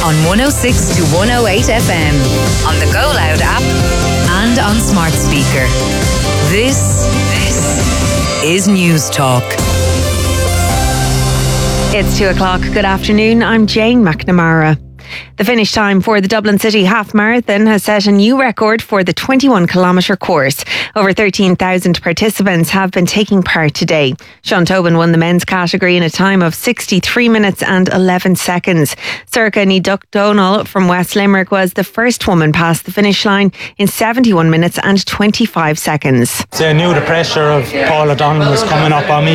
on 106 to 108 FM, on the Go Loud app and on smart speaker. This is News Talk. It's 2 o'clock. Good afternoon. I'm Jane McNamara. The finish time for the Dublin City Half Marathon has set a new record for the 21-kilometre course. Over 13,000 participants have been taking part today. Sean Tobin won the men's category in a time of 63 minutes and 11 seconds. Circa Ní Donal from West Limerick was the first woman past the finish line in 71 minutes and 25 seconds. So I knew the pressure of Paul O'Donnell was coming up on me,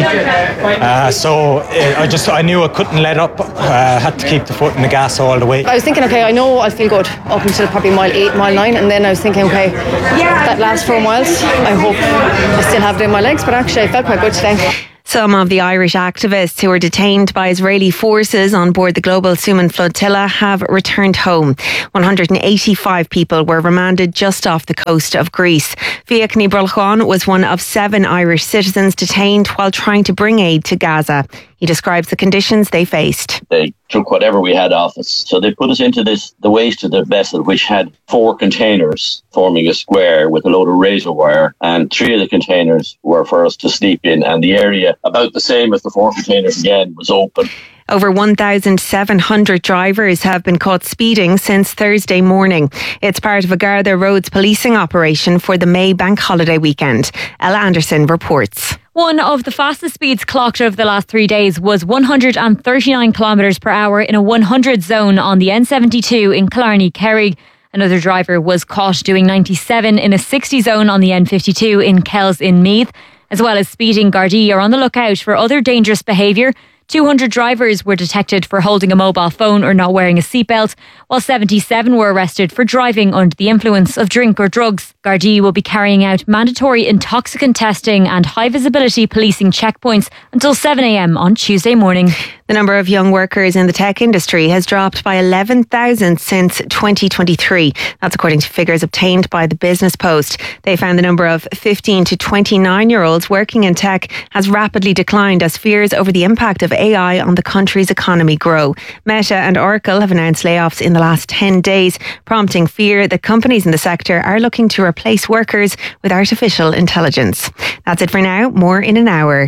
so I knew I couldn't let up. I had to keep the foot in the gas all the way. I was thinking, okay, I know I'll feel good up until probably mile 8, mile 9, and then I was thinking, okay, that last 4 miles, I hope I still have it in my legs, but actually I felt quite good today. Some of the Irish activists who were detained by Israeli forces on board the Global Suman flotilla have returned home. 185 people were remanded just off the coast of Greece. Fiach Ní Brulchán was one of 7 Irish citizens detained while trying to bring aid to Gaza. He describes the conditions they faced. They took whatever we had off us. So they put us into the waist of the vessel, which had 4 containers forming a square with a load of razor wire. And 3 of the containers were for us to sleep in. And the area, about the same as the 4 containers again, was open. Over 1,700 drivers have been caught speeding since Thursday morning. It's part of a Garda Roads policing operation for the May bank holiday weekend. Ella Anderson reports. One of the fastest speeds clocked over the last 3 days was 139 kilometres per hour in a 100 zone on the N72 in Killarney, Kerry. Another driver was caught doing 97 in a 60 zone on the N52 in Kells in Meath. As well as speeding, Gardaí are on the lookout for other dangerous behaviour. 200 drivers were detected for holding a mobile phone or not wearing a seatbelt, while 77 were arrested for driving under the influence of drink or drugs. Gardaí will be carrying out mandatory intoxicant testing and high-visibility policing checkpoints until 7 a.m. on Tuesday morning. The number of young workers in the tech industry has dropped by 11,000 since 2023. That's according to figures obtained by the Business Post. They found the number of 15 to 29-year-olds working in tech has rapidly declined as fears over the impact of AI on the country's economy grow. Meta and Oracle have announced layoffs in the last 10 days, prompting fear that companies in the sector are looking to replace workers with artificial intelligence. That's it for now. More in an hour.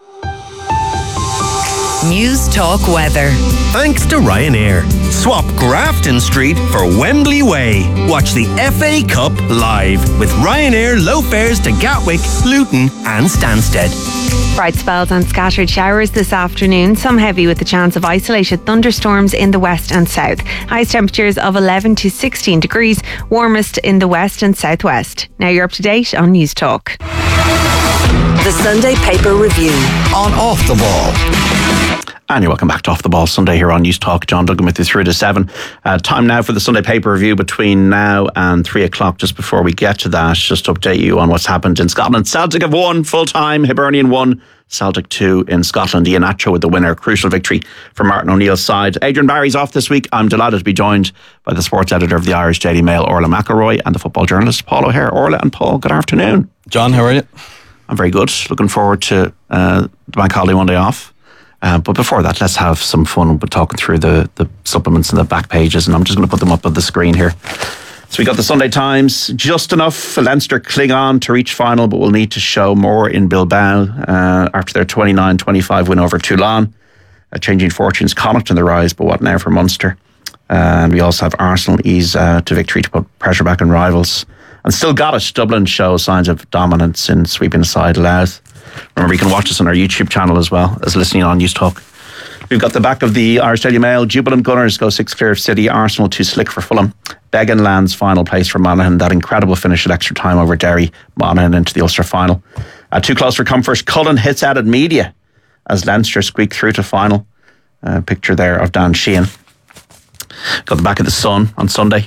News Talk weather. Thanks to Ryanair. Swap Grafton Street for Wembley Way. Watch the FA Cup live with Ryanair low fares to Gatwick, Luton and Stansted. Bright spells and scattered showers this afternoon, some heavy with the chance of isolated thunderstorms in the west and south. Highest temperatures of 11 to 16 degrees, warmest in the west and southwest. Now you're up to date on News Talk. The Sunday Paper Review on Off the Ball. And you're welcome back to Off the Ball Sunday here on News Talk. John Duggan with you through to 7. Time now for the Sunday Paper Review between now and 3 o'clock. Just before we get to that, just to update you on what's happened in Scotland. Celtic have won full-time, Hibernian 1, Celtic 2 in Scotland. Ian Atcho with the winner. Crucial victory for Martin O'Neill's side. Adrian Barry's off this week. I'm delighted to be joined by the sports editor of the Irish Daily Mail, Orla McElroy, and the football journalist, Paul O'Hare. Orla and Paul, good afternoon. John, how are you? I'm very good. Looking forward to the bank holiday Monday off. But before that, let's have some fun with talking through the supplements and the back pages, and I'm just going to put them up on the screen here. So we got the Sunday Times, just enough. Leinster cling on to reach final, but will need to show more in Bilbao after their 29-25 win over Toulon. Changing fortunes, Connacht in the rise, but what now for Munster? And we also have Arsenal ease to victory to put pressure back on rivals. And still got it, Dublin show signs of dominance in sweeping aside Louth. Remember, you can watch us on our YouTube channel as well as listening on News Talk. We've got the back of the Irish Daily Mail. Jubilant Gunners go 6 clear of City. Arsenal 2 slick for Fulham. Beggan lands final place for Monaghan. That incredible finish at extra time over Derry. Monaghan into the Ulster final. Too close for comfort. Cullen hits added media as Leinster squeak through to final. Picture there of Dan Sheehan. Got the back of the Sun on Sunday.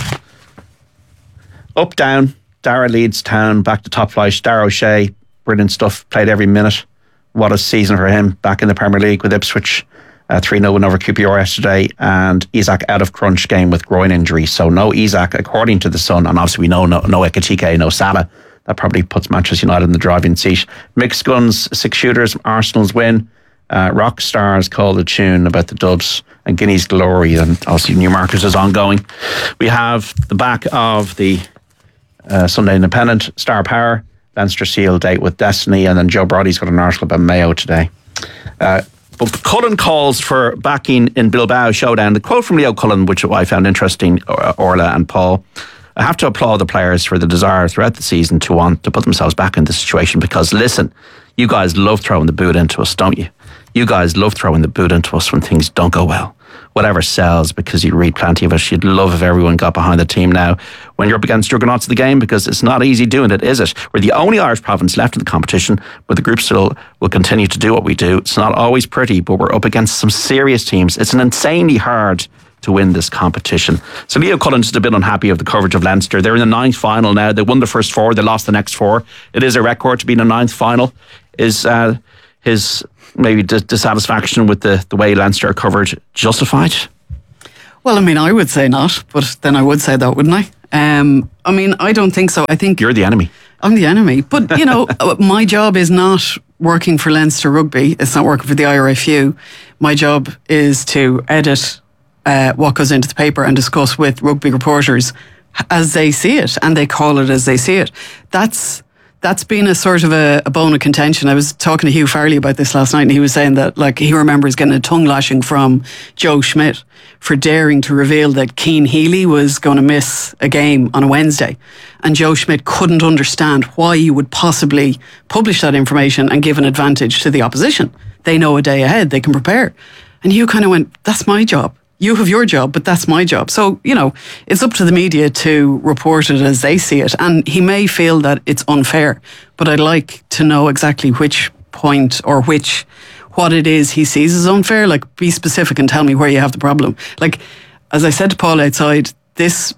Up, down. Dara leads Town back to top flight. Dara O'Shea, brilliant stuff. Played every minute. What a season for him. Back in the Premier League with Ipswich. 3-0 win over QPR yesterday. And Isak out of crunch game with groin injury. So no Isak, according to the Sun. And obviously we know no Ekitike, no Salah. That probably puts Manchester United in the driving seat. Mixed guns, 6 shooters. Arsenal's win. Rock Stars called a tune about the Dubs and Guinea's Glory, and obviously Newmarket is ongoing. We have the back of the Sunday Independent, Star Power, Leinster seal date with Destiny, and then Joe Brody's got an article about Mayo today. But Cullen calls for backing in Bilbao showdown. The quote from Leo Cullen, which I found interesting, Orla and Paul: I have to applaud the players for the desire throughout the season to want to put themselves back in this situation, because listen, you guys love throwing the boot into us, don't you? You guys love throwing the boot into us when things don't go well. Whatever sells, because you read plenty of it. You'd love if everyone got behind the team now when you're up against juggernauts of the game, because it's not easy doing it, is it? We're the only Irish province left in the competition, but the group still will continue to do what we do. It's not always pretty, but we're up against some serious teams. It's an insanely hard to win this competition. So Leo Cullen's a bit unhappy of the coverage of Leinster. They're in the 9th final now. They won the first 4, they lost the next 4. It is a record to be in the 9th final. Is his maybe dissatisfaction with the way Leinster are covered justified? Well, I mean, I would say not, but then I would say that, wouldn't I? I mean, I don't think so. I think you're the enemy. I'm the enemy. But, you know, my job is not working for Leinster Rugby. It's not working for the IRFU. My job is to edit what goes into the paper and discuss with rugby reporters as they see it, and they call it as they see it. That's been a sort of a bone of contention. I was talking to Hugh Farley about this last night, and he was saying that, like, he remembers getting a tongue lashing from Joe Schmidt for daring to reveal that Keane Healy was going to miss a game on a Wednesday. And Joe Schmidt couldn't understand why you would possibly publish that information and give an advantage to the opposition. They know a day ahead, they can prepare. And Hugh kind of went, that's my job. You have your job, but that's my job. So, you know, it's up to the media to report it as they see it. And he may feel that it's unfair, but I'd like to know exactly which point or what it is he sees as unfair. Like, be specific and tell me where you have the problem. Like, as I said to Paul outside, there's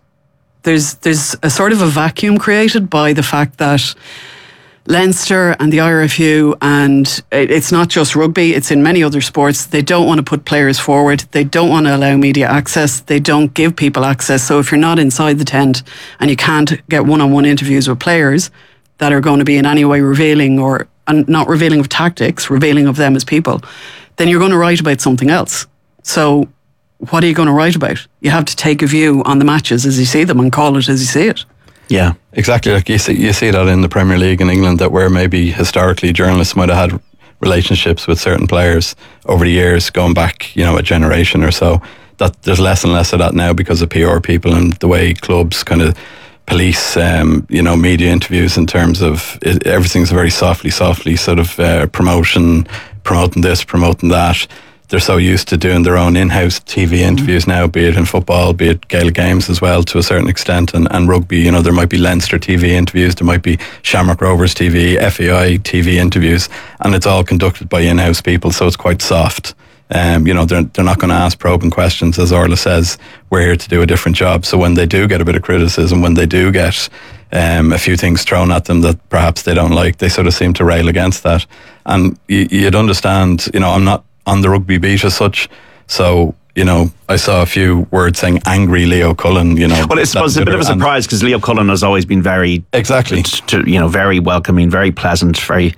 a sort of a vacuum created by the fact that Leinster and the IRFU, and it's not just rugby, it's in many other sports, they don't want to put players forward. They don't want to allow media access. They don't give people access. So if you're not inside the tent and you can't get one-on-one interviews with players that are going to be in any way revealing, and not revealing of tactics, revealing of them as people, then you're going to write about something else. So what are you going to write about? You have to take a view on the matches as you see them and call it as you see it. Yeah, exactly. Like you see that in the Premier League in England, that where maybe historically journalists might have had relationships with certain players over the years, going back, you know, a generation or so. That there's less and less of that now because of PR people and the way clubs kind of police, you know, media interviews in terms of everything's very softly sort of promoting this, promoting that. They're so used to doing their own in-house TV interviews now, be it in football, be it Gaelic games as well to a certain extent, and rugby. You know, there might be Leinster TV interviews, there might be Shamrock Rovers TV, FAI TV interviews, and it's all conducted by in-house people, so it's quite soft. You know, they're not going to ask probing questions, as Orla says. We're here to do a different job. So when they do get a bit of criticism, when they do get a few things thrown at them that perhaps they don't like, they sort of seem to rail against that. And you'd understand, you know, I'm not on the rugby beat as such, so, you know, I saw a few words saying angry Leo Cullen, you know. Well, it's a bit of a surprise because Leo Cullen has always been very... Exactly. You know, very welcoming, very pleasant, very...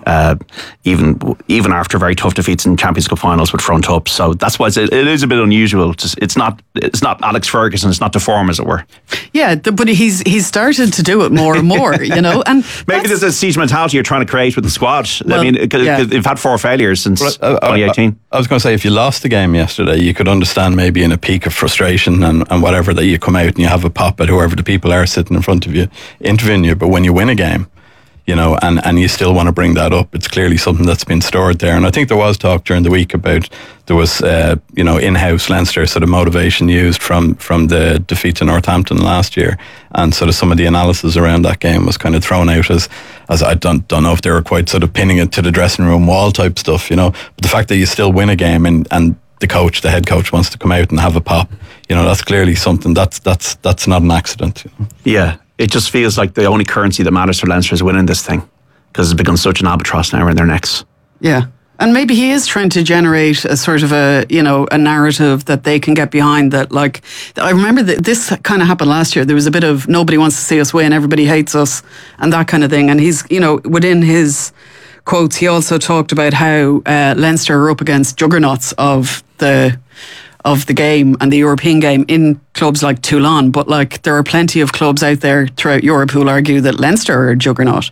even after very tough defeats in Champions Cup finals would front up. So that's why it is a bit unusual. It's not Alex Ferguson, it's not to form, as it were. Yeah, but he's started to do it more and more, you know. And maybe there's a siege mentality you're trying to create with the squad. Well, I mean, cause they've had 4 failures since 2018. I was going to say, if you lost the game yesterday, you could understand maybe in a peak of frustration and whatever, that you come out and you have a pop at whoever the people are sitting in front of you, interviewing you. But when you win a game, you know, and you still want to bring that up, it's clearly something that's been stored there. And I think there was talk during the week about, there was, you know, in-house Leinster sort of motivation used from the defeat to Northampton last year. And sort of some of the analysis around that game was kind of thrown out as I don't know if they were quite sort of pinning it to the dressing room wall type stuff, you know. But the fact that you still win a game and the head coach wants to come out and have a pop, you know, that's clearly something that's not an accident. You know? Yeah, it just feels like the only currency that matters for Leinster is winning this thing, because it's become such an albatross now around their necks. Yeah. And maybe he is trying to generate a sort of a narrative that they can get behind. That, like, I remember that this kind of happened last year. There was a bit of nobody wants to see us win, everybody hates us, and that kind of thing. And he's, you know, within his quotes, he also talked about how Leinster are up against juggernauts of the game and the European game in clubs like Toulon, but like there are plenty of clubs out there throughout Europe who will argue that Leinster are a juggernaut.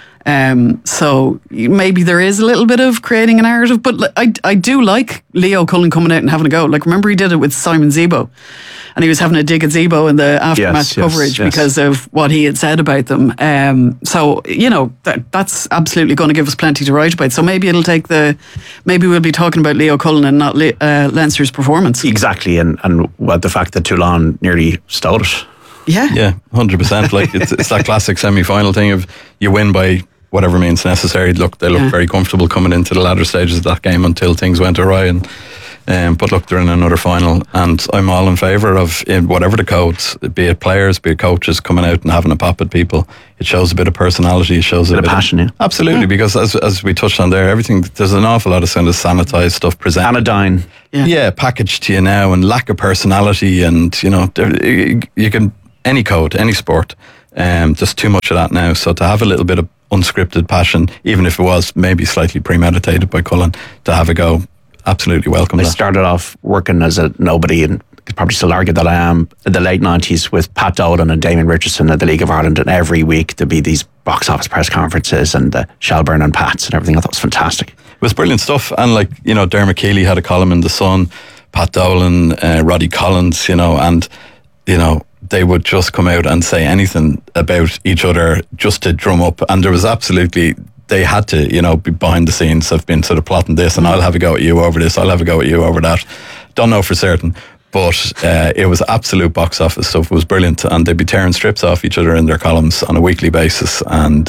So maybe there is a little bit of creating a narrative, but I do like Leo Cullen coming out and having a go. Like, remember he did it with Simon Zebo, and he was having a dig at Zebo in the aftermatch coverage because of what he had said about them. So that's absolutely going to give us plenty to write about. So maybe maybe we'll be talking about Leo Cullen and not Leinster's performance. Exactly, and the fact that Toulon nearly stole it. Yeah, 100%. Like it's that classic semi-final thing of you win by whatever means necessary. Look, they look very comfortable coming into the latter stages of that game until things went awry. But look, they're in another final, and I'm all in favour of whatever the codes, be it players, be it coaches, coming out and having a pop at people. It shows a bit of personality. It shows a bit of passion. Yeah. Absolutely, because as we touched on there, there's an awful lot of kind of sanitised stuff presented. Anodyne. Yeah, packaged to you now, and lack of personality, and you can. Any code, any sport, just too much of that now. So to have a little bit of unscripted passion, even if it was maybe slightly premeditated by Cullen, to have a go, absolutely welcome. I started off working as a nobody, and could probably still argue that I am, in the late 90s with Pat Dolan and Damien Richardson at the League of Ireland, and every week there'd be these box office press conferences and the Shelburne and Pats and everything. I thought it was fantastic. It was brilliant stuff, and Dermot Keely had a column in The Sun, Pat Dolan, Roddy Collins, and they would just come out and say anything about each other just to drum up. And there was they had to, be behind the scenes, have been sort of plotting this, and I'll have a go at you over this, I'll have a go at you over that. Don't know for certain, but it was absolute box office stuff. It was brilliant, and they'd be tearing strips off each other in their columns on a weekly basis. And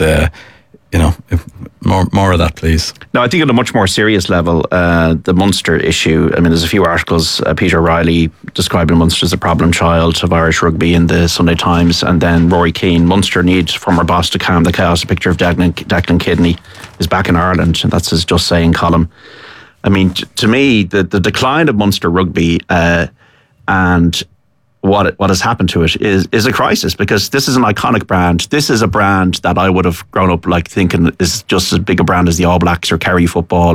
more of that, please. No, I think on a much more serious level, the Munster issue. I mean, there's a few articles. Peter O'Reilly describing Munster as a problem child of Irish rugby in the Sunday Times, and then Rory Keane, Munster needs former boss to calm the chaos. A picture of Declan Kidney is back in Ireland, and that's his Just Saying column. I mean, to me, the decline of Munster rugby and what has happened to it is a crisis, because this is an iconic brand. This is a brand that I would have grown up thinking is just as big a brand as the All Blacks or Kerry football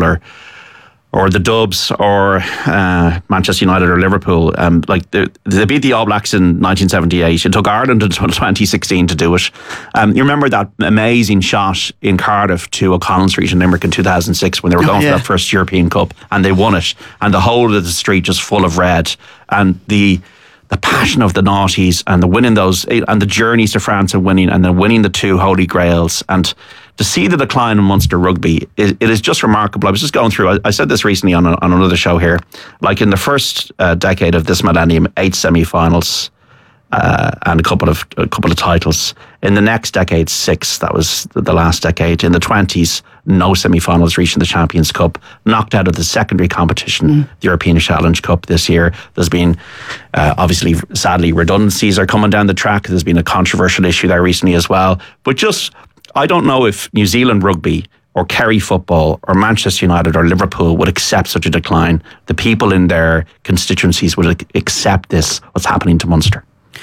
or the Dubs or Manchester United or Liverpool. They beat the All Blacks in 1978. It took Ireland until 2016 to do it. You remember that amazing shot in Cardiff to O'Connell Street in Limerick in 2006 when they were going for that first European Cup, and they won it, and the whole of the street just full of red, and the passion of the noughties and the winning those, and the journeys to France and then winning the two Holy Grails, and to see the decline in Munster rugby, it is just remarkable. I was just going through, I said this recently on another show here, like in the first decade of this millennium, 8 semi-finals and a couple of titles. In the next decade, 6. That was the last decade. In the 20s, no semi-finals reaching the Champions Cup, knocked out of the secondary competition, the European Challenge Cup this year. There's been, obviously, sadly, redundancies are coming down the track. There's been a controversial issue there recently as well. But I don't know if New Zealand rugby or Kerry football or Manchester United or Liverpool would accept such a decline. The people in their constituencies would accept this, what's happening to Munster.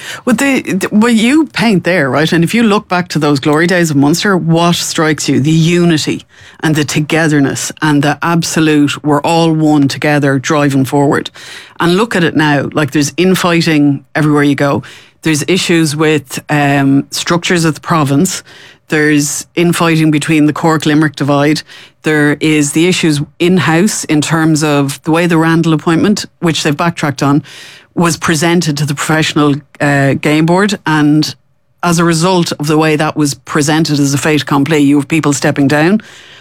Well, you paint there, right? And if you look back to those glory days of Munster, what strikes you? The unity and the togetherness and the absolute, we're all one together driving forward. And look at it now, like there's infighting everywhere you go. There's issues with structures of the province. There's infighting between the Cork-Limerick divide. There is the issues in-house in terms of the way the Randall appointment, which they've backtracked on, was presented to the professional game board, and as a result of the way that was presented as a fait accompli, you have people stepping down.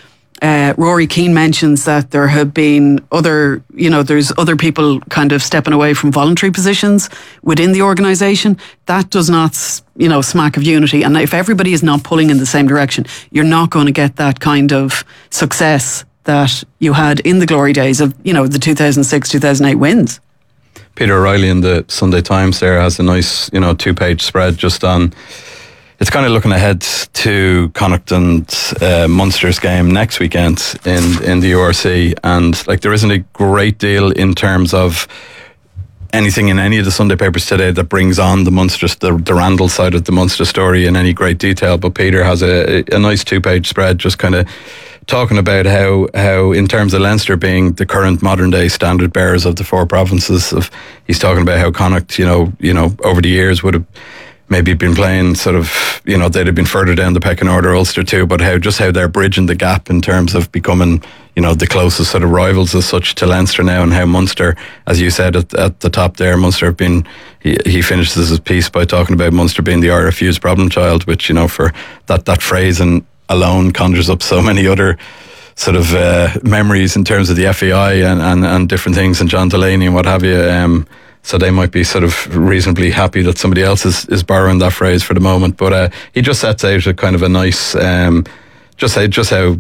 Rory Keane mentions that there have been there's other people kind of stepping away from voluntary positions within the organisation. That does not, smack of unity. And if everybody is not pulling in the same direction, you're not going to get that kind of success that you had in the glory days of, the 2006-2008 wins. Peter O'Reilly in the Sunday Times there has a nice, 2-page spread just on, it's kind of looking ahead to Connacht and Munster's game next weekend in the URC, and there isn't a great deal in terms of anything in any of the Sunday papers today that brings on the Munster, the Randall side of the Munster story in any great detail, but Peter has a nice 2-page spread just kind of talking about how in terms of Leinster being the current modern day standard bearers of the 4 provinces, he's talking about how Connacht, you know, over the years would have maybe been playing sort of, you know, they'd have been further down the pecking order, Ulster too, but how they're bridging the gap in terms of becoming, you know, the closest sort of rivals as such to Leinster now, and how Munster, as you said at the top there, Munster have been, he finishes his piece by talking about Munster being the RFU's problem child, which, you know, for that phrase and alone conjures up so many other sort of memories in terms of the FAI and different things, and John Delaney and what have you. So they might be sort of reasonably happy that somebody else is borrowing that phrase for the moment. But he just sets out a kind of a nice, just how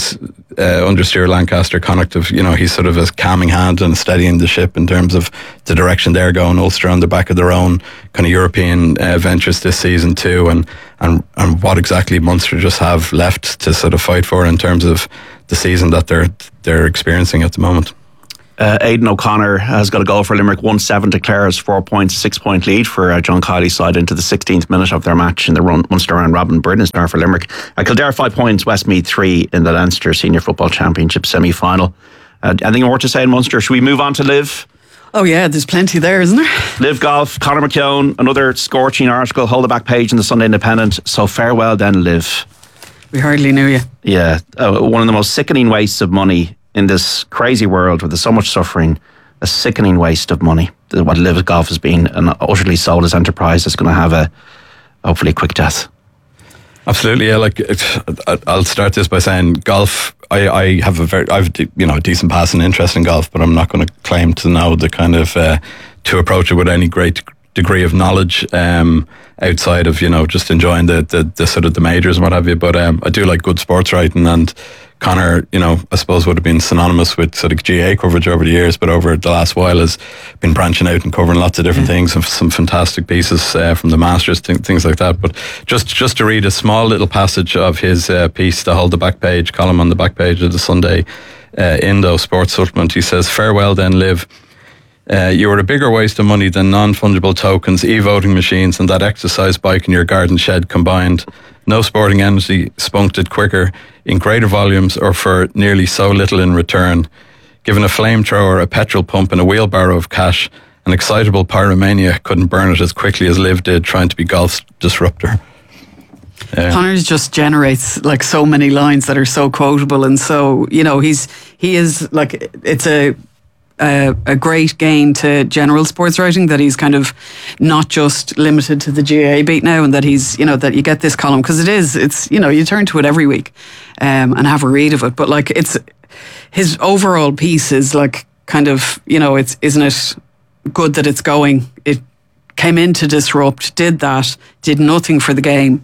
under Stuart Lancaster, Connacht, you know, he's sort of a calming hand and steadying the ship in terms of the direction they're going. Ulster on the back of their own kind of European ventures this season too, and what exactly Munster just have left to sort of fight for in terms of the season that they're experiencing at the moment. Aidan O'Connor has got a goal for Limerick. 1-7 declares 4 points, 6 point lead for John Kiley's side into the 16th minute of their match in the Munster round robin. Burden star for Limerick. Kildare 5 points, Westmeath 3 in the Leinster Senior Football Championship semi-final. Anything more to say in Munster? Should we move on to Liv? Oh yeah, there's plenty there, isn't there? Liv Golf, Conor McKeown, another scorching article. Hold the back page in the Sunday Independent. So farewell then, Liv. We hardly knew you. Yeah, one of the most sickening wastes of money in this crazy world where there's so much suffering. A sickening waste of money. What Liv Golf has been, an utterly soulless enterprise that's going to have a hopefully quick death. Absolutely, yeah. Like, I'll start this by saying golf. I have a decent passing interest in golf, but I'm not going to claim to know the kind of to approach it with any great degree of knowledge outside of, you know, just enjoying the sort of the majors and what have you. But I do like good sports writing, and Conor, you know, I suppose would have been synonymous with sort of GA coverage over the years, but over the last while has been branching out and covering lots of different things, and some fantastic pieces from the Masters, things like that. But just to read a small little passage of his piece, the Hold the Back Page column on the back page of the Sunday Indo Sports Supplement, he says, "Farewell then, Liv. You are a bigger waste of money than non-fungible tokens, e-voting machines, and that exercise bike in your garden shed combined. No sporting entity spunked it quicker, in greater volumes, or for nearly so little in return. Given a flamethrower, a petrol pump, and a wheelbarrow of cash, an excitable pyromania couldn't burn it as quickly as Liv did, trying to be golf's disruptor." Conor just generates like so many lines that are so quotable, and so, you know, he is like, it's a great gain to general sports writing that he's kind of not just limited to the GAA beat now, and that he's, you know, that you get this column, because it's, you know, you turn to it every week and have a read of it, but like, it's his overall piece is like kind of, you know, isn't it good that it's going? It came in to disrupt, did nothing for the game.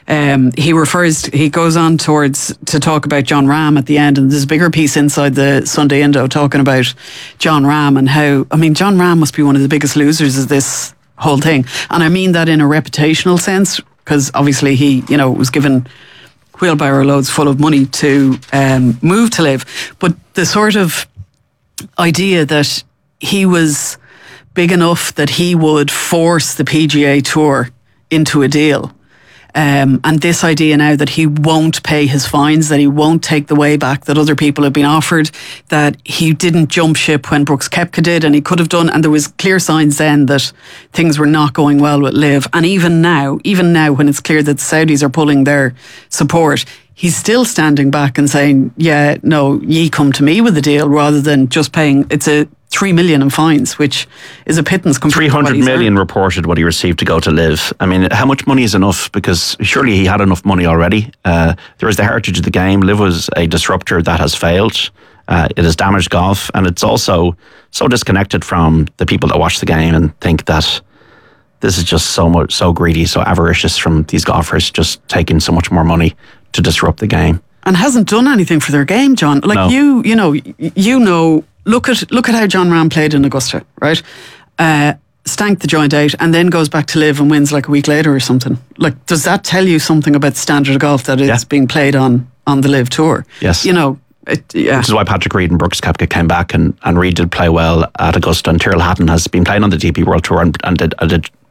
He goes on to talk about John Ram at the end, and there's a bigger piece inside the Sunday Indo talking about John Ram and how, I mean, John Ram must be one of the biggest losers of this whole thing. And I mean that in a reputational sense, because obviously he, you know, was given wheelbarrow loads full of money to move to Liv. But the sort of idea that he was big enough that he would force the PGA Tour into a deal. And this idea now that he won't pay his fines, that he won't take the way back that other people have been offered, that he didn't jump ship when Brooks Koepka did, and he could have done, and there was clear signs then that things were not going well with Liv. And even now when it's clear that the Saudis are pulling their support, he's still standing back and saying, yeah, no, ye come to me with a deal, rather than just paying. It's a 3 million in fines, which is a pittance. 300 million reported what he received to go to Liv. I mean, how much money is enough? Because surely he had enough money already. There is the heritage of the game. Liv was a disruptor that has failed. It has damaged golf, and it's also so disconnected from the people that watch the game and think that this is just so greedy, so avaricious from these golfers, just taking so much more money to disrupt the game. And hasn't done anything for their game, John. Like, no. You know. Look at how John Ram played in Augusta, right? Stank the joint out, and then goes back to Liv and wins like a week later or something. Like, does that tell you something about the standard of golf that is being played on the Liv Tour? Yes. You know, Which is why Patrick Reed and Brooks Koepka came back, and Reed did play well at Augusta, and Tyrrell Hatton has been playing on the DP World Tour and did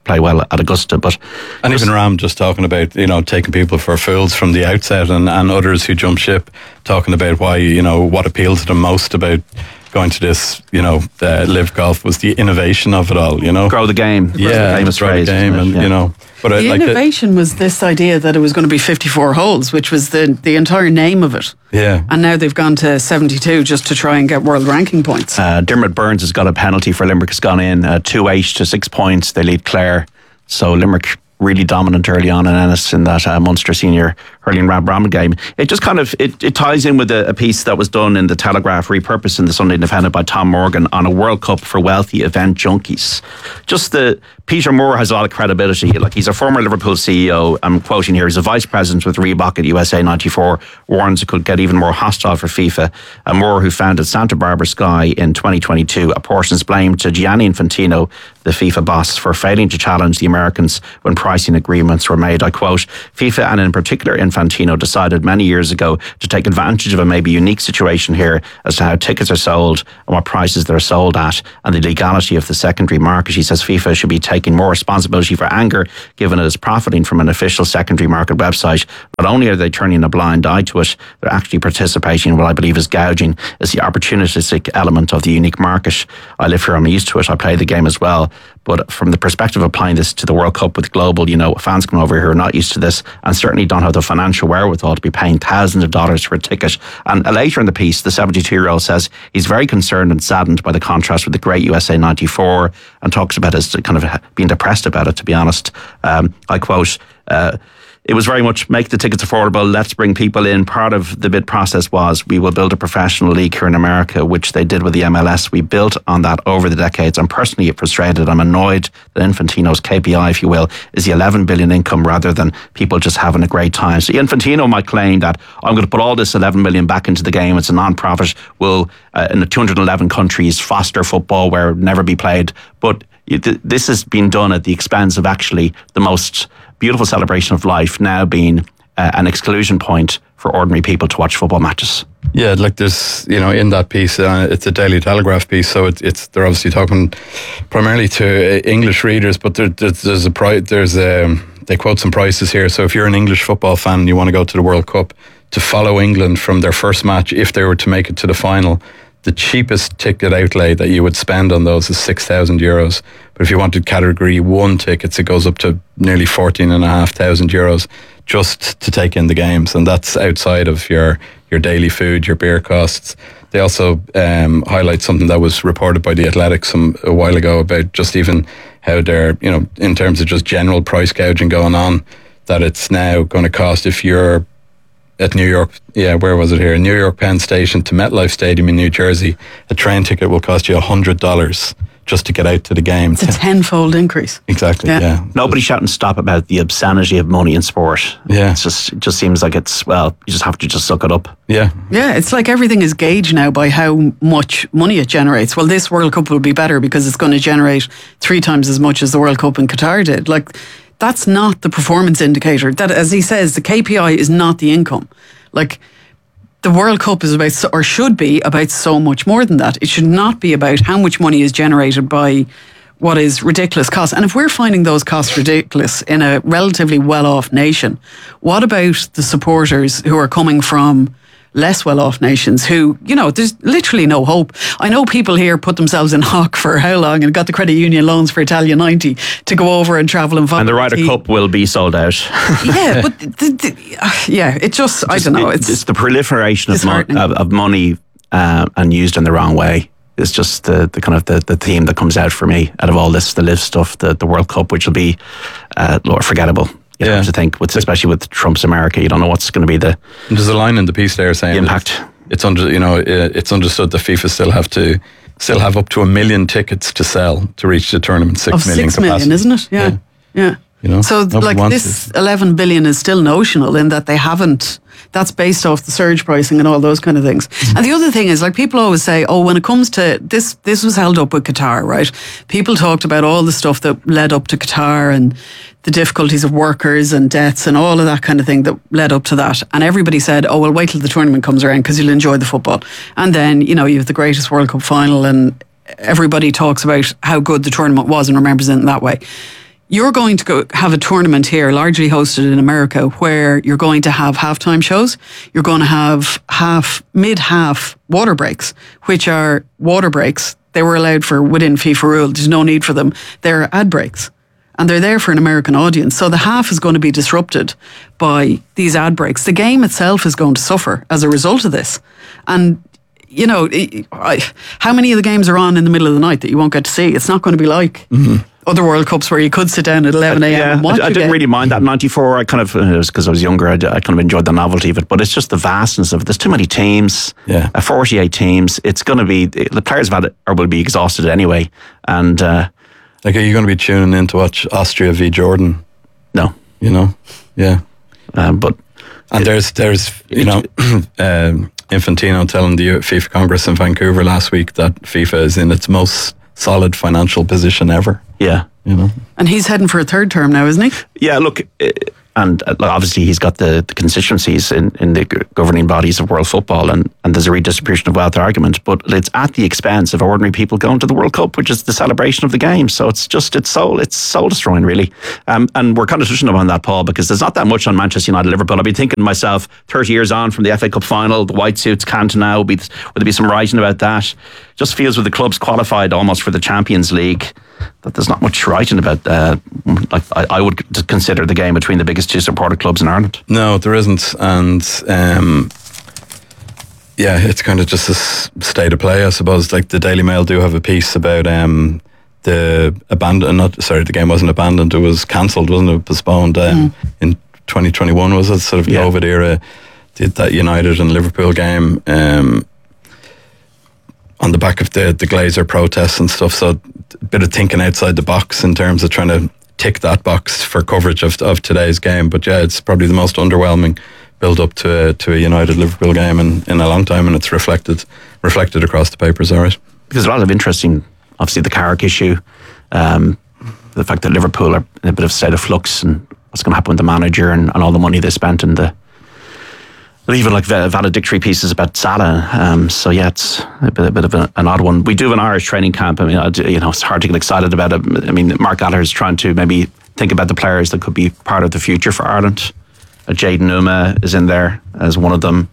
play well at Augusta. But even Ram just talking about taking people for fools from the outset, and others who jump ship talking about why what appealed to them most about going to this, Live Golf was the innovation of it all, Grow the game. Yeah, famous grow phrase, the game, and But the innovation was this idea that it was going to be 54 holes, which was the entire name of it. Yeah. And now they've gone to 72 just to try and get world ranking points. Dermot Burns has got a penalty for Limerick. Has gone in 2-8 to 6 points. They lead Clare. So Limerick really dominant early on in Ennis in that Munster Senior Hurling Round Robin game. It just kind of it ties in with a piece that was done in the Telegraph, repurposed in the Sunday Independent by Tom Morgan on a World Cup for wealthy event junkies. Peter Moore has a lot of credibility. Like, he's a former Liverpool CEO. I'm quoting here. He's a vice president with Reebok at USA 94. Warns it could get even more hostile for FIFA. Moore, who founded Santa Barbara Sky in 2022, apportions blame to Gianni Infantino, the FIFA boss, for failing to challenge the Americans when pricing agreements were made. I quote, FIFA and in particular Infantino decided many years ago to take advantage of a maybe unique situation here as to how tickets are sold and what prices they're sold at and the legality of the secondary market. He says FIFA should be taking more responsibility for anger, given it is profiting from an official secondary market website. Not only are they turning a blind eye to it, they're actually participating in what I believe is gouging, is the opportunistic element of the unique market. I live here, I'm used to it, I play the game as well. But from the perspective of applying this to the World Cup with global, fans coming over here are not used to this and certainly don't have the financial wherewithal to be paying thousands of dollars for a ticket. And later in the piece, the 72-year-old says he's very concerned and saddened by the contrast with the great USA 94 and talks about his kind of being depressed about it, to be honest. I quote, it was very much make the tickets affordable, let's bring people in. Part of the bid process was we will build a professional league here in America, which they did with the MLS. We built on that over the decades. I'm personally frustrated. I'm annoyed that Infantino's KPI, if you will, is the 11 billion income rather than people just having a great time. So Infantino might claim that I'm going to put all this 11 million back into the game. It's a non-profit. Will in the 211 countries foster football where it never be played. But this has been done at the expense of actually the most beautiful celebration of life now being an exclusion point for ordinary people to watch football matches. Yeah, like there's, in that piece, it's a Daily Telegraph piece, so they're obviously talking primarily to English readers, but they quote some prices here. So if you're an English football fan and you want to go to the World Cup to follow England from their first match, if they were to make it to the final, the cheapest ticket outlay that you would spend on those is €6,000. But if you wanted category 1 tickets, it goes up to nearly €14,500 just to take in the games. And that's outside of your daily food, your beer costs. They also highlight something that was reported by The Athletic a while ago about just even how they're, in terms of just general price gouging going on, that it's now going to cost, if you're at New York, where was it here? New York Penn Station to MetLife Stadium in New Jersey, a train ticket will cost you $100 just to get out to the game. It's a tenfold increase. Exactly, yeah. Nobody's shouting stop about the obscenity of money in sport. Yeah. It just seems like you just have to just suck it up. Yeah. Yeah, it's like everything is gauged now by how much money it generates. Well, this World Cup will be better because it's going to generate 3 times as much as the World Cup in Qatar did. Like, that's not the performance indicator. That, as he says, the KPI is not the income. Like, the World Cup is about, or should be about, so much more than that. It should not be about how much money is generated by what is ridiculous costs. And if we're finding those costs ridiculous in a relatively well-off nation, what about the supporters who are coming from less well-off nations who, there's literally no hope. I know people here put themselves in hock for how long and got the credit union loans for Italia 90 to go over and travel and follow. And the Ryder Cup will be sold out. Yeah, but it just I don't know. It's the proliferation of money and used in the wrong way. It's just the kind of the theme that comes out for me out of all this, the live stuff, the World Cup, which will be forgettable. You have to think, especially with Trump's America, you don't know what's going to be There's a line in the piece there saying the impact. It's it's understood that FIFA still have up to 1 million tickets to sell to reach the tournament 6 million capacity. 6 million, isn't it? Yeah. So like this 11 billion is still notional in that they haven't. That's based off the surge pricing and all those kind of things. Mm-hmm. And the other thing is, like, people always say, when it comes to this was held up with Qatar, right? People talked about all the stuff that led up to Qatar and the difficulties of workers and deaths and all of that kind of thing that led up to that. And everybody said, wait till the tournament comes around because you'll enjoy the football. And then, you have the greatest World Cup final and everybody talks about how good the tournament was and remembers it in that way. you're going to go have a tournament here, largely hosted in America, where you're going to have halftime shows. You're going to have mid-half water breaks, which are water breaks. They were allowed for within FIFA rule. There's no need for them. They're ad breaks. And they're there for an American audience. So the half is going to be disrupted by these ad breaks. The game itself is going to suffer as a result of this. And, you know, how many of the games are on in the middle of the night that you won't get to see? It's not going to be like other World Cups where you could sit down at 11 a.m. and watch I didn't really mind that. 94, I kind of, it was because I was younger, I kind of enjoyed the novelty of it. But it's just the vastness of it. There's too many teams. 48 teams. It's going to be, the players have had it, or will be exhausted anyway. And, like, are you going to be tuning in to watch Austria v Jordan? No. You know? Yeah. But... And there's you know, Infantino telling the FIFA Congress in Vancouver last week that FIFA is in its most solid financial position ever. Yeah. You know? And he's heading for a third term now, isn't he? Yeah, look... And obviously he's got the constituencies in the governing bodies of world football, and there's a redistribution of wealth argument, but it's at the expense of ordinary people going to the World Cup, which is the celebration of the game. So it's soul destroying, really. And we're kind of touching upon that, Paul, because there's not that much on Manchester United Liverpool. I've been thinking to myself, 30 years on from the FA Cup final, the white suits, Cantona, will there be some writing about that? Just feels with the clubs qualified almost for the Champions League, that there's not much writing about. I would consider the game between the biggest two supporter clubs in Ireland. No, there isn't, and it's kind of just a state of play, I suppose. Like the Daily Mail do have a piece about the game wasn't abandoned; it was cancelled, wasn't it? Postponed in 2021, was it? Sort of COVID era. Did that United and Liverpool game on the back of the Glazer protests and stuff. So a bit of thinking outside the box in terms of trying to tick that box for coverage of today's game. But yeah, it's probably the most underwhelming build up to a United Liverpool game in a long time, and it's reflected across the papers, all right. Because a lot of interesting, obviously the Carrick issue, the fact that Liverpool are in a bit of a state of flux, and what's going to happen with the manager and all the money they spent in even like valedictory pieces about Salah. So yeah, it's a bit of an odd one. We do have an Irish training camp. I mean, it's hard to get excited about it. I mean, Mark Gallagher is trying to maybe think about the players that could be part of the future for Ireland. Jayden Numa is in there as one of them.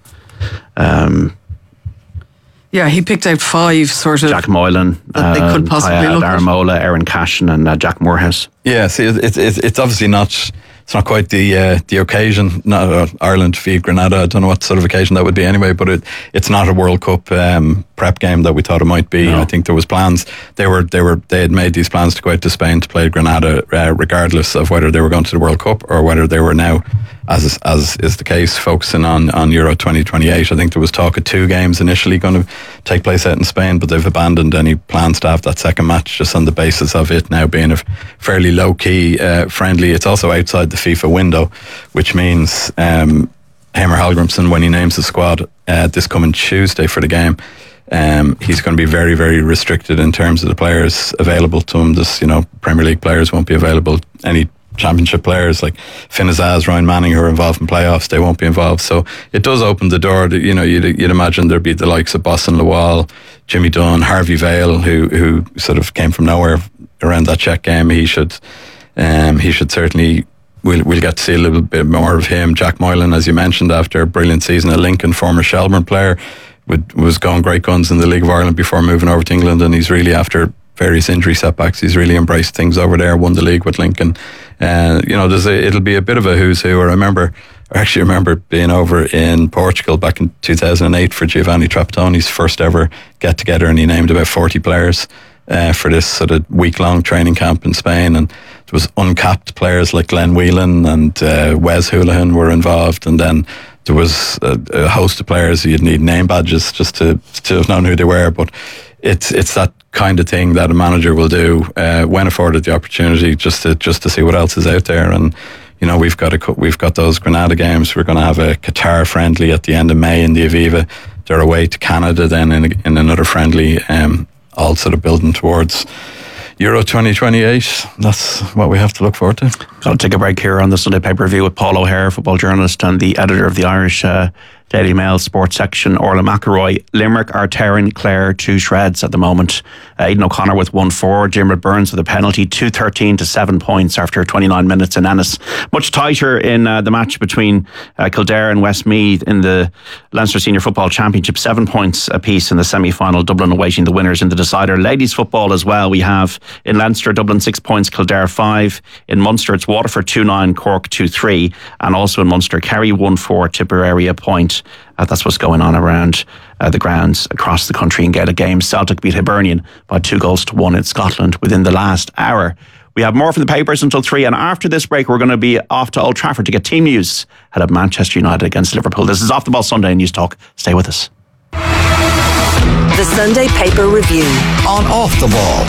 He picked out 5 sort of... Jack Moylan, that they could possibly look at. Aramola, Aaron Cashin and Jack Moorhouse. Yeah, see, it's obviously not... It's not quite the occasion. Not Ireland v Grenada. I don't know what sort of occasion that would be anyway. But it's not a World Cup prep game that we thought it might be. No. I think there was plans. They had made these plans to go out to Spain to play Grenada, regardless of whether they were going to the World Cup or whether they were now, as is the case, focusing on Euro 2028. I think there was talk of 2 games initially going to take place out in Spain, but they've abandoned any plans to have that second match just on the basis of it now being a fairly low key friendly. It's also outside the FIFA window, which means Heimir Hallgrímsson, when he names the squad this coming Tuesday for the game, he's going to be very, very restricted in terms of the players available to him. Premier League players won't be available. Any Championship players like Finn Azaz, Ryan Manning, who are involved in playoffs, they won't be involved. So it does open the door that, you'd imagine there'd be the likes of Boston Lawal, Jimmy Dunn, Harvey Vale, who sort of came from nowhere around that Czech game. He should certainly, we'll get to see a little bit more of him. Jack Moylan, as you mentioned, after a brilliant season at Lincoln, former Shelbourne player, was going great guns in the League of Ireland before moving over to England, and he's really, after various injury setbacks, he's really embraced things over there, won the league with Lincoln. It'll be a bit of a who's who. I actually remember being over in Portugal back in 2008 for Giovanni Trapattoni's first ever get together, and he named about 40 players for this sort of week-long training camp in Spain, and there was uncapped players like Glenn Whelan and Wes Hoolahan were involved, and then there was a host of players you'd need name badges just to have known who they were. But it's that kind of thing that a manager will do when afforded the opportunity, just to see what else is out there. And we've got those Grenada games. We're going to have a Qatar friendly at the end of May in the Aviva. They're away to Canada then in another friendly, all sort of building towards Euro 2028. That's what we have to look forward to. Got to take a break here on the Sunday Paper Review with Paul O'Hare, football journalist and the editor of the Irish Daily Mail sports section, Orla McElroy. Limerick are tearing Clare to shreds at the moment. Aidan O'Connor with 1-4. Jimmer Burns with a penalty, 2-13 to 7 points after 29 minutes in Ennis. Much tighter in the match between Kildare and Westmeath in the Leinster Senior Football Championship. 7 points apiece in the semi-final. Dublin awaiting the winners in the decider. Ladies football as well. We have in Leinster, Dublin 6 points, Kildare 5. In Munster, it's Waterford 2-9, Cork 2-3. And also in Munster, Kerry 1-4, Tipperary a point. That's what's going on around the grounds across the country in Gaelic games. Celtic beat Hibernian by 2-1 in Scotland within the last hour. We have more from the papers until 3, and after this break we're going to be off to Old Trafford to get team news ahead of Manchester United against Liverpool. This is Off the Ball Sunday News Talk. Stay with us. The Sunday Paper Review on Off the Ball.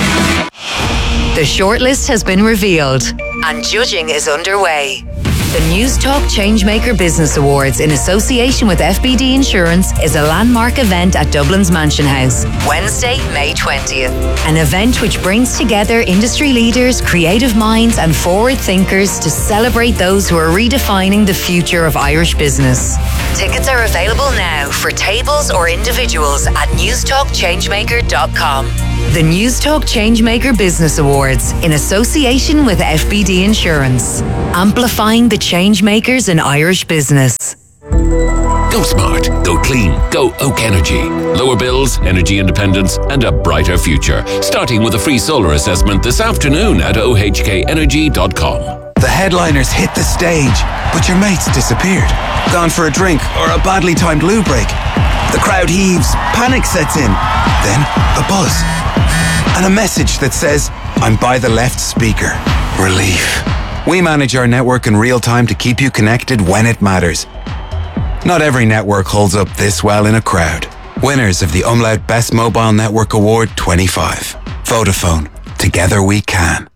The shortlist has been revealed and judging is underway. The News Talk Changemaker Business Awards in association with FBD Insurance is a landmark event at Dublin's Mansion House, Wednesday, May 20th. An event which brings together industry leaders, creative minds and forward thinkers to celebrate those who are redefining the future of Irish business. Tickets are available now for tables or individuals at newstalkchangemaker.com. The News Talk Changemaker Business Awards in association with FBD Insurance. Amplifying the changemakers in Irish business. Go smart, go clean, go Oak Energy. Lower bills, energy independence and a brighter future. Starting with a free solar assessment this afternoon at ohkenergy.com. The headliners hit the stage, but your mates disappeared. Gone for a drink or a badly timed loo break. The crowd heaves, panic sets in. Then a buzz. And a message that says, I'm by the left speaker. Relief. We manage our network in real time to keep you connected when it matters. Not every network holds up this well in a crowd. Winners of the Umlaut Best Mobile Network Award 25. Vodafone. Together we can.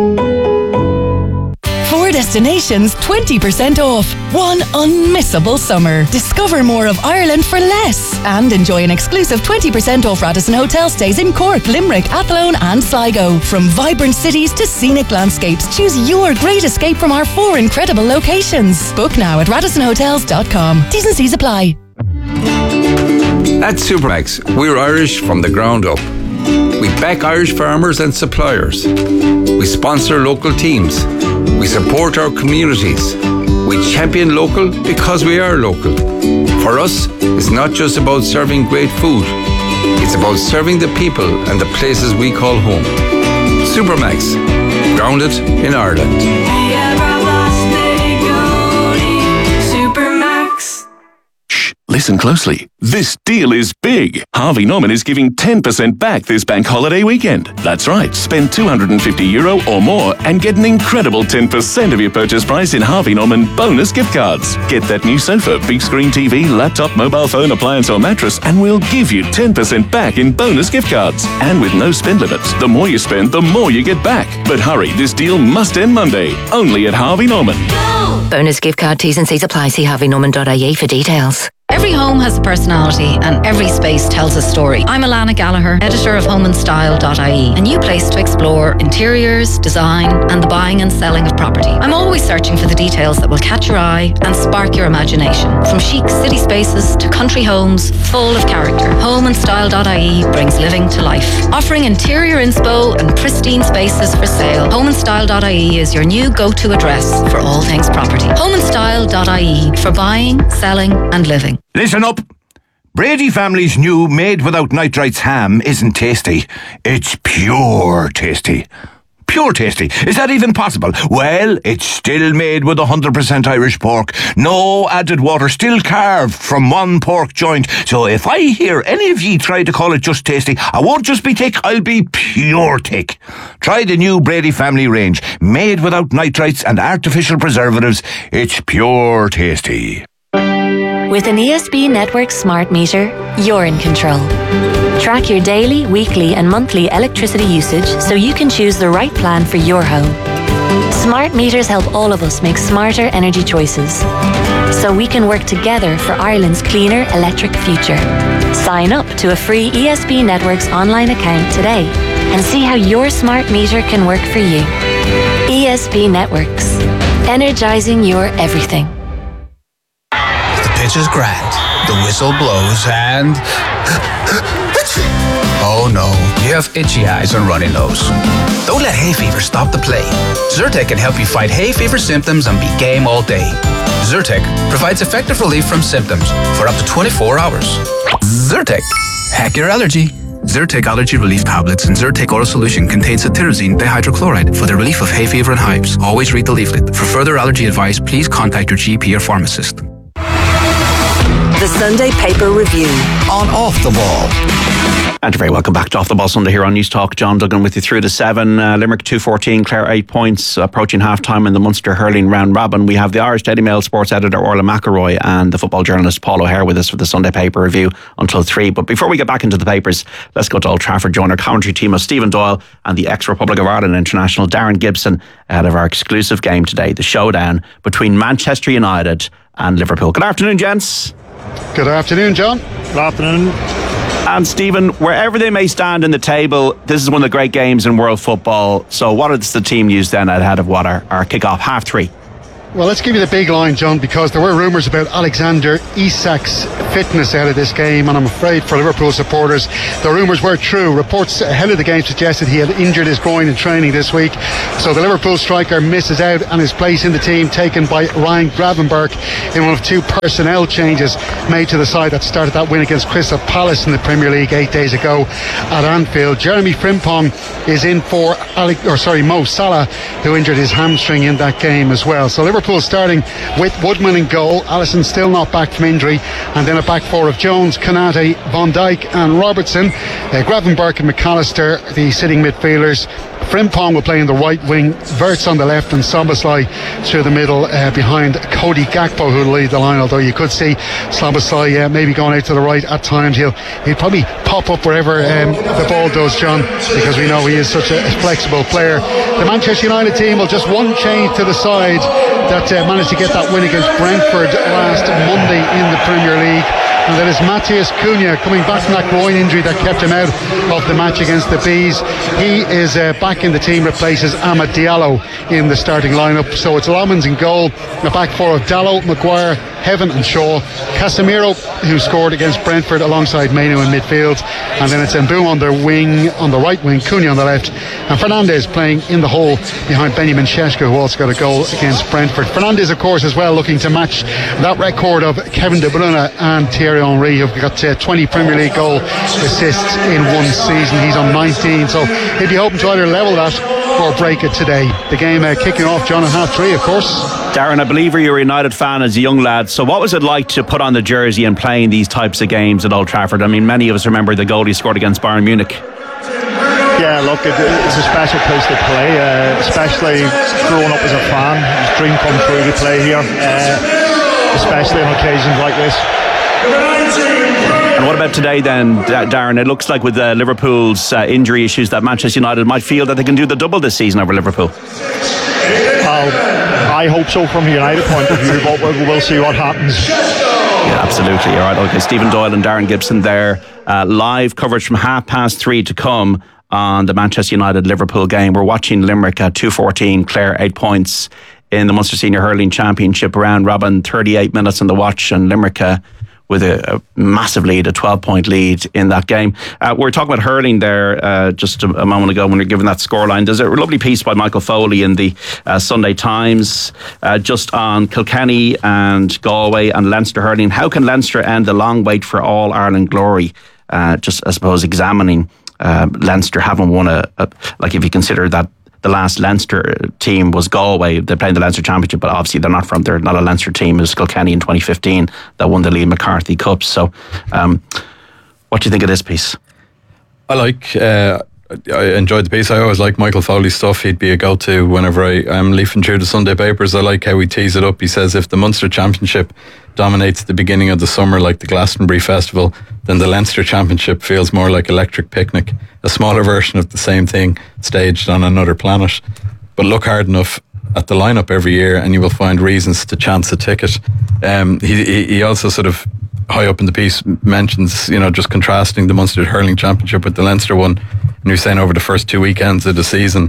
4 destinations, 20% off. One unmissable summer. Discover more of Ireland for less. And enjoy an exclusive 20% off Radisson Hotel stays in Cork, Limerick, Athlone and Sligo. From vibrant cities to scenic landscapes, choose your great escape from our 4 incredible locations. Book now at RadissonHotels.com. T's and C's apply. At Supermax, we're Irish from the ground up. We back Irish farmers and suppliers. We sponsor local teams. We support our communities. We champion local because we are local. For us, it's not just about serving great food. It's about serving the people and the places we call home. Supermax, grounded in Ireland. Listen closely. This deal is big. Harvey Norman is giving 10% back this bank holiday weekend. That's right. Spend €250 or more and get an incredible 10% of your purchase price in Harvey Norman bonus gift cards. Get that new sofa, big screen TV, laptop, mobile phone, appliance or mattress and we'll give you 10% back in bonus gift cards. And with no spend limits. The more you spend, the more you get back. But hurry, this deal must end Monday. Only at Harvey Norman. Bonus gift card T's and C's apply. See harveynorman.ie for details. Every home has a personality and every space tells a story. I'm Alana Gallagher, editor of homeandstyle.ie, a new place to explore interiors, design and the buying and selling of property. I'm always searching for the details that will catch your eye and spark your imagination. From chic city spaces to country homes full of character, homeandstyle.ie brings living to life. Offering interior inspo and pristine spaces for sale, homeandstyle.ie is your new go-to address for all things property. Homeandstyle.ie for buying, selling and living. Listen up. Brady family's new made without nitrites ham isn't tasty. It's pure tasty. Pure tasty. Is that even possible? Well, it's still made with 100% Irish pork. No added water, still carved from one pork joint. So if I hear any of ye try to call it just tasty, I won't just be thick, I'll be pure thick. Try the new Brady family range. Made without nitrites and artificial preservatives. It's pure tasty. With an ESB Network smart meter, you're in control. Track your daily, weekly and monthly electricity usage so you can choose the right plan for your home. Smart meters help all of us make smarter energy choices so we can work together for Ireland's cleaner electric future. Sign up to a free ESB Networks online account today and see how your smart meter can work for you. ESB Networks. Energizing your everything. pitch is grand. The whistle blows and... oh no, you have itchy eyes and runny nose. Don't let hay fever stop the play. Zyrtec can help you fight hay fever symptoms and be game all day. Zyrtec provides effective relief from symptoms for up to 24 hours. Zyrtec. Hack your allergy. Zyrtec Allergy Relief Tablets and Zyrtec Oral Solution contains cetirizine dihydrochloride for the relief of hay fever and hives. Always read the leaflet. For further allergy advice, please contact your GP or pharmacist. The Sunday Paper Review on Off the Ball. And you're very welcome back to Off the Ball Sunday here on News Talk. John Duggan with you through to 7. Limerick 2-14, Clare 8 points, approaching half-time in the Munster hurling round robin. We have the Irish Daily Mail sports editor Orla McElroy and the football journalist Paul O'Hare with us for the Sunday Paper Review until 3. But before we get back into the papers, let's go to Old Trafford, join our commentary team of Stephen Doyle and the ex-Republic of Ireland international Darren Gibson ahead of our exclusive game today, the showdown between Manchester United and Liverpool. Good afternoon, gents. Good afternoon, John. Good afternoon. And Stephen, wherever they may stand in the table, this is one of the great games in world football. So what is the team news then ahead of what our kick-off, 3:30? Well, let's give you the big line, John, because there were rumours about Alexander Isak's fitness ahead of this game, and I'm afraid for Liverpool supporters, the rumours were true. Reports ahead of the game suggested he had injured his groin in training this week, so the Liverpool striker misses out and his place in the team taken by Ryan Gravenberch in one of 2 personnel changes made to the side that started that win against Crystal Palace in the Premier League 8 days ago at Anfield. Jeremy Frimpong is in for Mo Salah, who injured his hamstring in that game as well. So Liverpool starting with Woodman in goal, Alisson still not back from injury, and then a back four of Jones, Konate, Van Dijk and Robertson, Gravenberch and McAllister, the sitting midfielders. Frimpong will play in the right wing, Wirtz on the left and Szoboszlai through the middle behind Cody Gakpo, who will lead the line, although you could see Szoboszlai maybe going out to the right at times. He'll probably pop up wherever the ball does, John, because we know he is such a flexible player. The Manchester United team will just one change to the side that managed to get that win against Brentford last Monday in the Premier League. And that is Matheus Cunha coming back from that groin injury that kept him out of the match against the Bees. He is back in the team, replaces Amad Diallo in the starting lineup. So it's Lomans in goal, a back four of Dalot, Maguire, Heaven and Shaw, Casemiro, who scored against Brentford alongside Mainu in midfield, and then it's Mboum on the right wing, Cunha on the left, and Fernandes playing in the hole behind Benjamin Šeško, who also got a goal against Brentford. Fernandes, of course, as well looking to match that record of Kevin De Bruyne and Thierry Henry, who've got 20 Premier League goal assists in one season. He's on 19, so he'll be hoping to either level that or break it today. The game kicking off, John, at 3:30, of course. Darren, I believe you're a United fan as a young lad, so what was it like to put on the jersey and play in these types of games at Old Trafford? I mean, many of us remember the goal he scored against Bayern Munich. Yeah, look, it's a special place to play, especially growing up as a fan. It's a dream come true to play here, especially on occasions like this. And what about today then, Darren? It looks like with Liverpool's injury issues that Manchester United might feel that they can do the double this season over Liverpool. I hope so from a United point of view, but we'll see what happens. Yeah, absolutely. All right. Okay, Stephen Doyle and Darren Gibson there. Live coverage from 3:30 to come on the Manchester United-Liverpool game. We're watching Limerick at 2-14, Clare 8 points in the Munster Senior Hurling Championship round robin, 38 minutes on the watch, and Limerick with a massive lead, a 12-point lead in that game. We were talking about hurling there just a moment ago when we were given that scoreline. There's a lovely piece by Michael Foley in the Sunday Times just on Kilkenny and Galway and Leinster hurling. How can Leinster end the long wait for All-Ireland glory? Just, I suppose, examining Leinster haven't won like if you consider that the last Leinster team was Galway. They played the Leinster Championship, but obviously they're not a Leinster team. It was Kilkenny in 2015 that won the Liam McCarthy Cup. So what do you think of this piece? I enjoyed the piece. I always like Michael Foley's stuff. He'd be a go-to whenever I'm leafing through the Sunday papers. I like how he tees it up. He says if the Munster Championship dominates the beginning of the summer like the Glastonbury Festival, then the Leinster Championship feels more like Electric Picnic, a smaller version of the same thing staged on another planet. But look hard enough at the lineup every year and you will find reasons to chance a ticket. He also sort of high up in the piece mentions, just contrasting the Munster Hurling Championship with the Leinster one. And you're saying over the first 2 weekends of the season,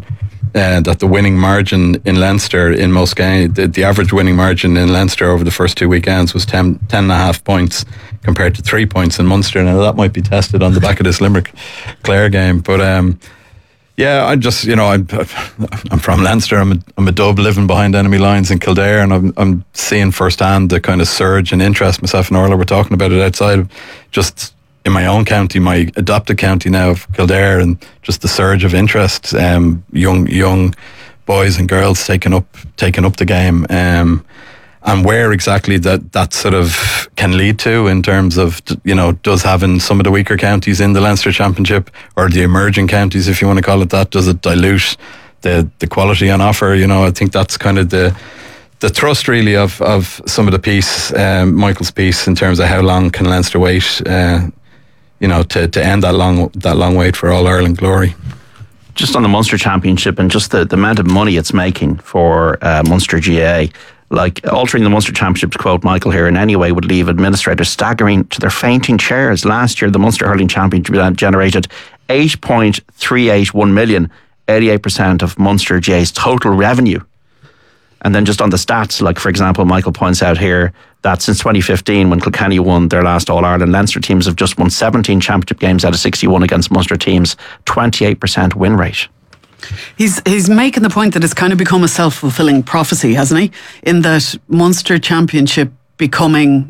that the winning margin in Leinster in most games, the average winning margin in Leinster over the first 2 weekends was 10.5 points compared to 3 points in Munster. Now that might be tested on the back of this Limerick-Clare game, but yeah, I just, I'm from Leinster. I'm a dub living behind enemy lines in Kildare, and I'm seeing firsthand the kind of surge in interest. Myself and Orla were talking about it outside, just in my own county, my adopted county now of Kildare, and just the surge of interest. Young boys and girls taking up the game, and where exactly that sort of can lead to in terms of, does having some of the weaker counties in the Leinster Championship, or the emerging counties, if you want to call it that, does it dilute the quality on offer? I think that's kind of the thrust really of some of the piece, Michael's piece, in terms of how long can Leinster wait, to end that long wait for All Ireland glory. Just on the Munster Championship and just the amount of money it's making for Munster GAA. Like, altering the Munster Championship, to quote Michael here, in any way would leave administrators staggering to their fainting chairs. Last year, the Munster Hurling Championship generated 8.381 million, 88% of Munster GAA's total revenue. And then just on the stats, like, for example, Michael points out here that since 2015, when Kilkenny won their last All-Ireland, Leinster teams have just won 17 championship games out of 61 against Munster teams, 28% win rate. He's making the point that it's kind of become a self-fulfilling prophecy, hasn't he? In that Munster Championship becoming